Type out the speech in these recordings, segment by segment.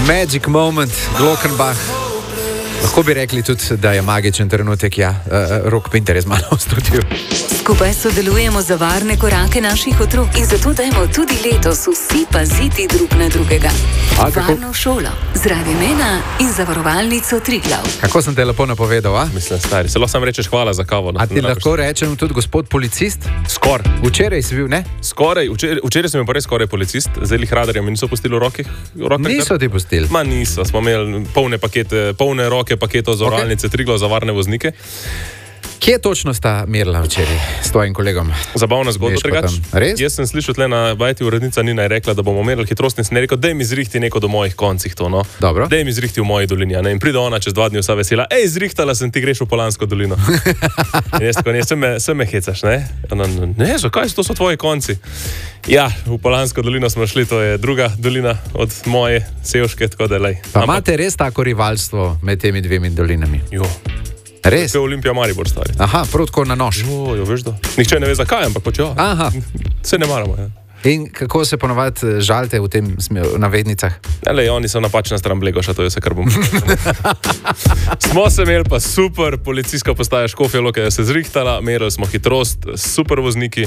Magic moment, Glockenbach. Lahko bi rekli tudi, da je magičen trenutek, ja. Rok Pinter je z mano v studiu. Skupaj sodelujemo za varne korake naših otrok in zato dajmo tudi letos vsi paziti drug na drugega. Varno šolo, zraven imena in zavarovalnico Triglav. Kako sem te lepo napovedal, a? Mislim, stari, se lahko sam rečeš hvala za kavo. A ti lahko rečem tudi gospod policist? Skoraj. Včeraj si bil, ne? Skoraj, včeraj sem bil pa res skoraj policist, zelih radarjem mi niso pustili v rokih. Niso ti pustili? Ma niso, smo imeli polne roke paketov zavarovalnice Triglav za varne voznike. Kje točno sta merila včeraj s tvojim kolegom? Zabavna zgodba, drugače. Res? Jaz sem slišal tle na vajti urednica Nina je rekla, da bomo merili hitrost in sem rekel, daj mi zrihti neko do mojih koncih to, no. Dobro. Daj mi zrihti v moji dolini, ne. In pride ona čez 2 dni vsa vesela, zrihtala sem, ti greš v Polansko dolino. In jaz tako, se me hecaš, ne? Ne, zakaj to so tvoji konci? Ja, v Polansko dolino smo šli, to je druga dolina od moje Sevške, tako da lej. Pa imate res tako rivalstvo med temi dvemi dolinami? Jo. Res? To je Olimpija Maribor, stari. Aha, prav tako na nož. Jo, veš da. Nihče ne ve zakaj, ampak počejo. Aha. Se ne maramo, ja. In kako se ponovadi žalite v tem navednicah? Lej, oni so napačna stran Blegoša, to je vse, kar bom Smo se imeli pa super, policijska postaja Škofja Loka je se zrihtala, merili smo hitrost, super vozniki.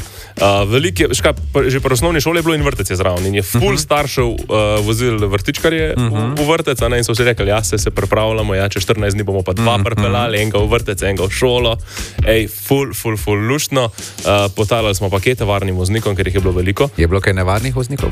Že pri osnovni šoli je bilo in vrtec je zraven in je ful staršev vozil vrtičkarje v vrtec, in so vsi rekli, ja, se pripravljamo, ja, čez 14 dni bomo pa 2 pripeljali, enega v vrtec, enega v šolo. Ful luštno. Potalali smo pakete varnim voznikom, ker jih je bilo veliko. Je bilo kaj nevarnih voznikov?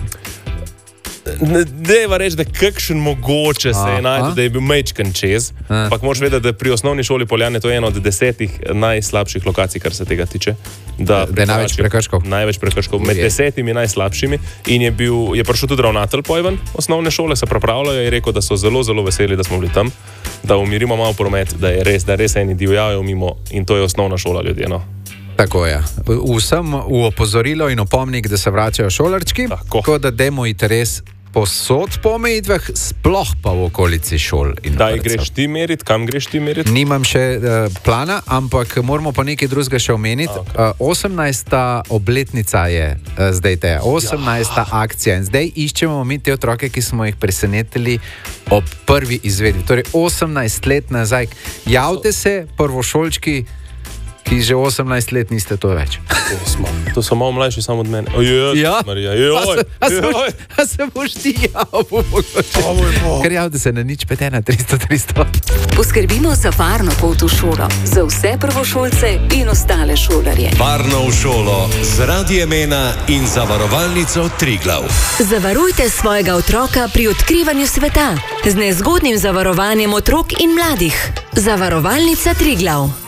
Dejva reči, da kakšen mogoče se je najti, da je bil mečken čez. Ampak moraš vedeti, da pri osnovni šoli Poljane to je ena od 10 najslabših lokacij, kar se tega tiče. Da je največ prekrškov? Največ prekrškov, med 10 najslabšimi. In je prišel tudi ravnatelj Pojven osnovne šole, se pripravljajo, je rekel, da so zelo veseli, da smo bili tam, da umirimo malo promet, da je res eni divjajo mimo in to je osnovna šola ljudje, no. Tako je. Vsem v opozorilo in opomnik, da se vračajo šolarčki, tako da dajmo iti res posod po omejitvah, sploh pa v okolici šol. Daj greš ti meriti, kam greš ti meriti? Nimam še plana, ampak moramo pa nekaj drugega še omeniti. 18. obletnica je zdaj te, 18. akcija in zdaj iščemo mi te otroke, ki smo jih presenetili ob prvi izvedbi. Torej 18 let nazaj. Javite se, prvošolčki, ki že 18 let niste to več. To so malo mlajši samo od mene. Ja? Marija, a se boš ti javil? Ker javite se na 051 300 300. Poskrbimo za varno pot v šolo, za vse prvošolce in ostale šolarje. Varno v šolo z Radiem 1 in zavarovalnico Triglav. Zavarujte svojega otroka pri odkrivanju sveta z nezgodnim zavarovanjem otrok in mladih. Zavarovalnica Triglav.